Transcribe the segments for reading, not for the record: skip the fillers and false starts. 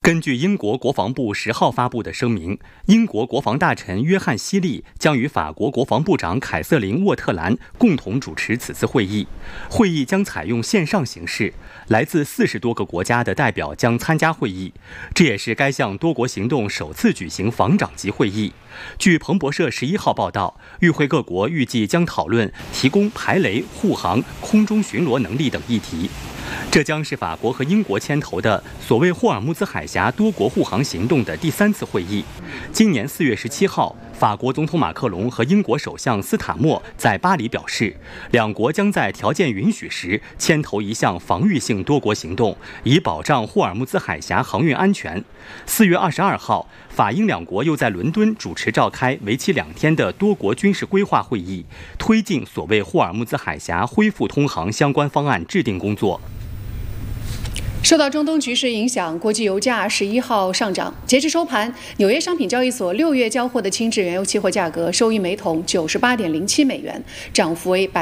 根据英国国防部10号发布的声明，英国国防大臣约翰·希利将与法国国防部长凯瑟琳·沃特兰共同主持此次会议。会议将采用线上形式，来自40多个国家的代表将参加会议。这也是该项多国行动首次举行防长级会议。据彭博社11号报道，与会各国预计将讨论提供排雷、护航、空中巡逻能力等议题。这将是法国和英国牵头的所谓霍尔木兹海峡多国护航行动的第3次会议。今年4月17号，法国总统马克龙和英国首相斯塔默在巴黎表示，两国将在条件允许时牵头一项防御性多国行动，以保障霍尔木兹海峡航运安全。4月22号，法英两国又在伦敦主持召开为期2天的多国军事规划会议，推进所谓霍尔木兹海峡恢复通航相关方案制定工作。 受到中东局势影响，国际油价11号上涨。截至收盘，纽约商品交易所6月交货的轻质原油期货价格收于每桶98.07美元，涨幅为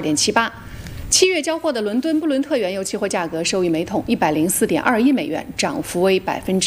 2.78%。7月交货的伦敦布伦特原油期货价格收于每桶104.21美元，涨幅为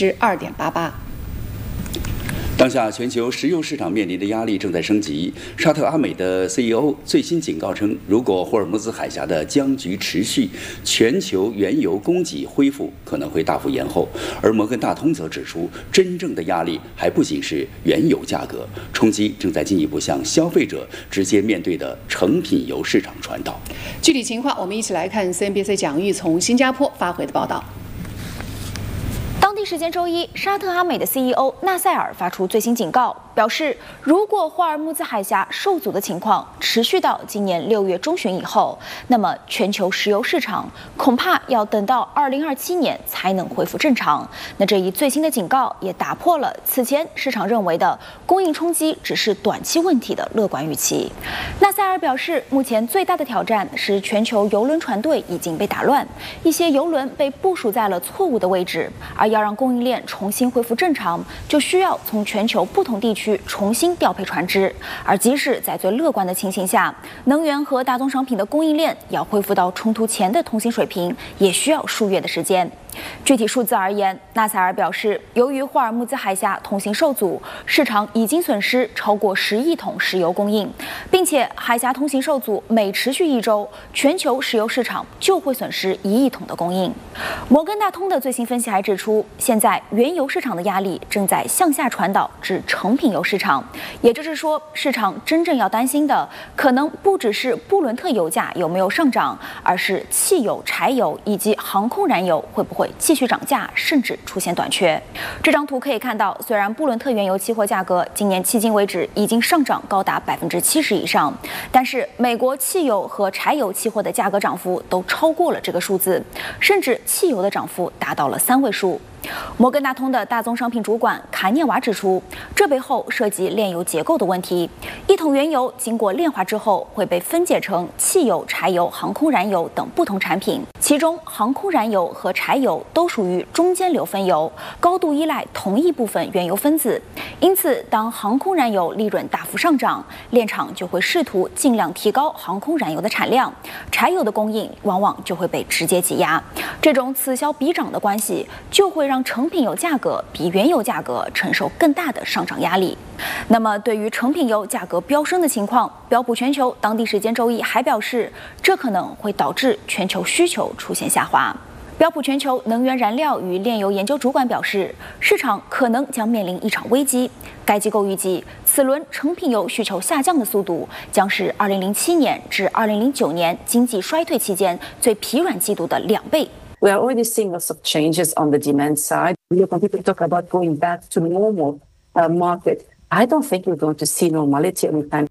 2.88%。 当下全球石油市场面临的压力正在升级。沙特阿美的 CEO 最新警告称，如果霍尔木兹海峡的僵局持续，全球原油供给恢复可能会大幅延后。而摩根大通则指出，真正的压力还不仅是原油价格，冲击正在进一步向消费者直接面对的成品油市场传导。 具体情况，我们一起来看 CNBC 蒋玉从新加坡发回的报道。 当地时间周一，沙特阿美的 CEO 纳赛尔发出最新警告，表示如果霍尔木兹海峡受阻的情况持续到今年6月中旬以后，那么全球石油市场恐怕要等到2027年才能恢复正常。那这一最新的警告也打破了此前市场认为的供应冲击只是短期问题的乐观预期。纳赛尔表示，目前最大的挑战是全球邮轮船队已经被打乱，一些邮轮被部署在了错误的位置，而要让供应链重新恢复正常，就需要从全球不同地区重新调配船只。而即使在最乐观的情形下，能源和大宗商品的供应链要恢复到冲突前的通行水平，也需要数月的时间。具体数字而言，纳赛尔表示，由于霍尔木兹海峡通行受阻，市场已经损失超过10亿桶石油供应，并且海峡通行受阻每持续1周，全球石油市场就会损失1亿桶的供应。摩根大通的最新分析还指出，现在原油市场的压力正在向下传导至成品油市场，也就是说，市场真正要担心的可能不只是布伦特油价有没有上涨，而是汽油、柴油以及航空燃油会不会继续涨价，甚至出现短缺。这张图可以看到，虽然布伦特原油期货价格今年迄今为止已经上涨高达70%以上，但是美国汽油和柴油期货的价格涨幅都超过了这个数字，甚至汽油的涨幅达到了3位数。摩根大通的大宗商品主管卡涅瓦指出，这背后涉及炼油结构的问题。一桶原油经过炼化之后，会被分解成汽油、柴油、航空燃油等不同产品，其中航空燃油和柴油都属于中间流分油，高度依赖同一部分原油分子。因此，当航空燃油利润大幅上涨，炼厂就会试图尽量提高航空燃油的产量，柴油的供应往往就会被直接挤压。这种此消彼长的关系，就会让成品油价格比原油价格承受更大的上涨压力。那么，对于成品油价格飙升的情况，标普全球当地时间周一还表示，这可能会导致全球需求出现下滑。标普全球能源燃料与炼油研究主管表示，市场可能将面临一场危机。该机构预计，此轮成品油需求下降的速度将是2007年至2009年经济衰退期间最疲软季度的2倍。 We are already seeing lots of changes on the demand side. When people talk about going back to normal market, I don't think we're going to see normality anytime.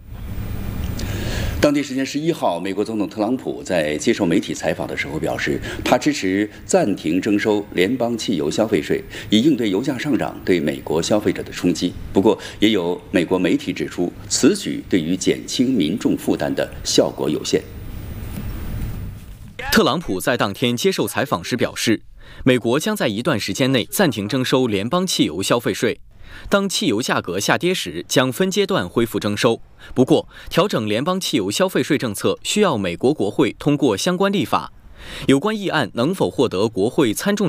当地时间11号，美国总统特朗普在接受媒体采访的时候表示，他支持暂停征收联邦汽油消费税，以应对油价上涨对美国消费者的冲击。不过，也有美国媒体指出，此举对于减轻民众负担的效果有限。 特朗普在当天接受采访时表示，美国将在一段时间内暂停征收联邦汽油消费税。当汽油价格下跌时，将分阶段恢复征收。不过，调整联邦汽油消费税政策需要美国国会通过相关立法。有关议案能否获得国会参众